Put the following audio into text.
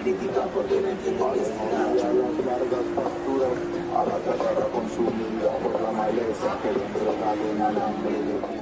critican porque no entienden que es A las largas pasturas, a la tierra consumida por la maleza que vendrá en alambre de